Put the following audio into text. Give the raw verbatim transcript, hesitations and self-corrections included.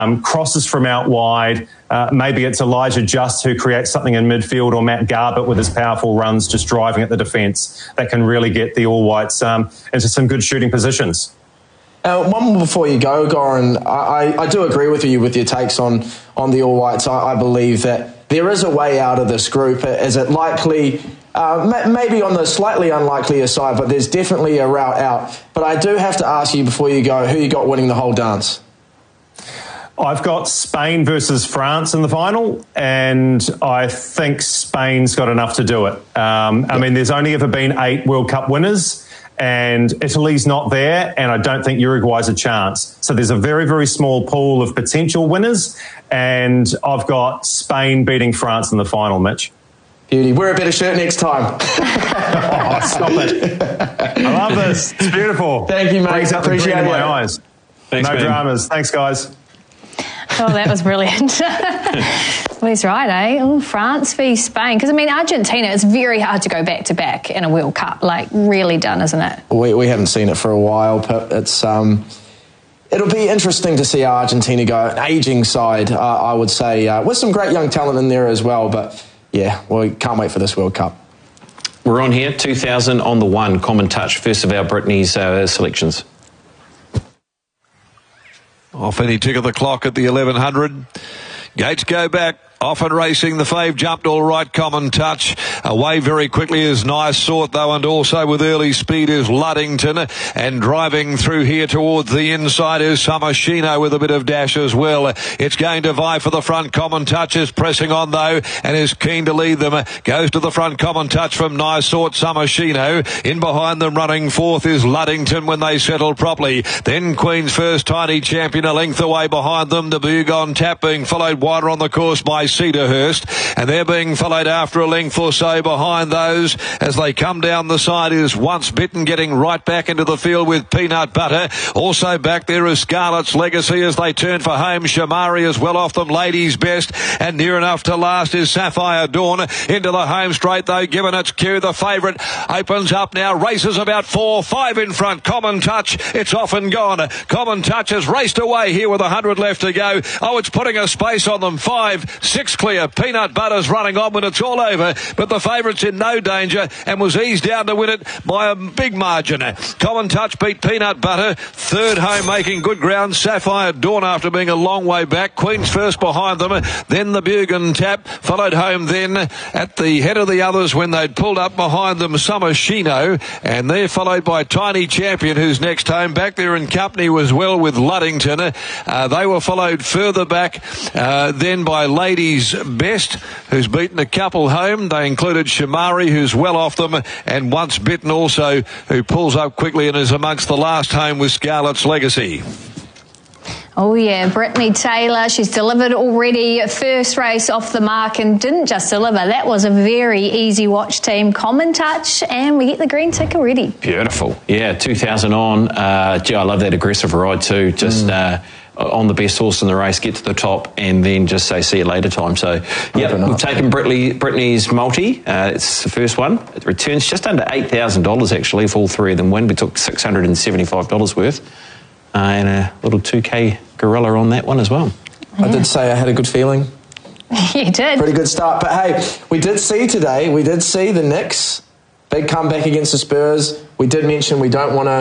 Um, crosses from out wide. Uh, maybe it's Elijah Just who creates something in midfield, or Matt Garbutt with his powerful runs just driving at the defence that can really get the All Whites um, into some good shooting positions. Uh, one more before you go, Goran. I, I do agree with you with your takes on, on the All Whites. I, I believe that there is a way out of this group. Is it likely, uh, maybe on the slightly unlikelier side, but there's definitely a route out. But I do have to ask you before you go, who you got winning the whole dance? I've got Spain versus France in the final, and I think Spain's got enough to do it. Um, I mean, there's only ever been eight World Cup winners, and Italy's not there, and I don't think Uruguay's a chance. So there's a very, very small pool of potential winners, and I've got Spain beating France in the final, Mitch. Beauty. Wear a better shirt next time. Oh, stop it. I love this. It's beautiful. Thank you, mate. Brings out the Appreciate green in it. my eyes. Thanks, no man. dramas. Thanks, guys. Oh, that was brilliant. Well, he's right, eh? Oh, France v Spain. Because, I mean, Argentina, it's very hard to go back-to-back in a World Cup. Like, really done, isn't it? We, we haven't seen it for a while, but it's... Um, it'll be interesting to see how Argentina go. An ageing side, uh, I would say, uh, with some great young talent in there as well. But, yeah, we can't wait for this World Cup. We're on here, two thousand on the one, Common Touch. First of our Brittany's uh, selections. Off any tick of the clock at the eleven hundred. Gates go back. Off and racing, the fave jumped all right, Common Touch. Away very quickly is Nice Sort, though, and also with early speed is Luddington. And driving through here towards the inside is Samashino with a bit of dash as well. It's going to vie for the front. Common Touch is pressing on, though, and is keen to lead them. Goes to the front, Common Touch from Nice Sort, Samashino. In behind them, running fourth, is Luddington when they settle properly. Then Queen's First Tiny Champion a length away behind them. The Bugon Tap being followed wider on the course by Cedarhurst, and they're being followed after a length or so behind those as they come down the side is Once Bitten getting right back into the field with Peanut Butter. Also back there is Scarlet's Legacy as they turn for home. Shamari is well off them, Ladies Best, and near enough to last is Sapphire Dawn. Into the home straight though, given its cue, the favourite opens up now, races about four, five in front. Common Touch, it's off and gone. Common Touch has raced away here with a hundred left to go. Oh, it's putting a space on them, five, six clear. Peanut Butter's running on when it's all over, but the favourite's in no danger and was eased down to win it by a big margin. Common Touch beat Peanut Butter. Third home making good ground, Sapphire Dawn after being a long way back. Queen's First behind them, then the Bugon Tap, followed home then at the head of the others when they'd pulled up behind them Samashino, and they're followed by Tiny Champion who's next home. Back there in company was well with Luddington. Uh, they were followed further back uh, then by Ladies Best, who's beaten a couple home. They included Shamari, who's well off them, and Once Bitten also, who pulls up quickly and is amongst the last home with Scarlet's Legacy. Oh, yeah, Brittany Taylor, she's delivered already. First race off the mark and didn't just deliver. That was a very easy watch, team. Common Touch, and we get the green tick already. Beautiful. Yeah, two thousand on. Uh, gee, I love that aggressive ride too. Just... Mm. Uh, on the best horse in the race, get to the top, and then just say see you later time. So, yeah, we've taken Brittany, Brittany's multi. Uh, it's the first one. It returns just under eight thousand dollars, actually, if all three of them win. We took six hundred seventy-five dollars worth. Uh, and a little two K gorilla on that one as well. Yeah. I did say I had a good feeling. You did. Pretty good start. But, hey, we did see today, we did see the Knicks. Big comeback against the Spurs. We did mention we don't want to